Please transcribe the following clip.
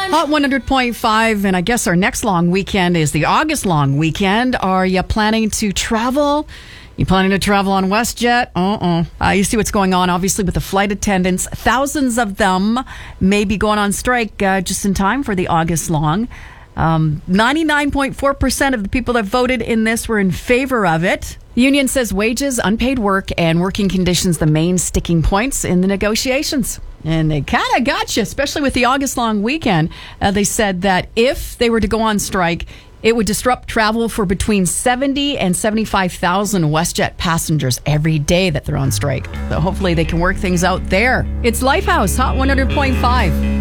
Hot 100.5, and I guess our next long weekend is the August long weekend. Are you planning to travel? You planning to travel on WestJet? You see what's going on, obviously, with the flight attendants. Thousands of them may be going on strike just in time for the August long. 99.4% of the people that voted in this were in favor of it. The union says wages, unpaid work, and working conditions the main sticking points in the negotiations. And they kind of got you, especially with the August long weekend. They said that if they were to go on strike, it would disrupt travel for between 70 and 75,000 WestJet passengers every day that they're on strike. So hopefully they can work things out there. It's Lifehouse, Hot 100.5.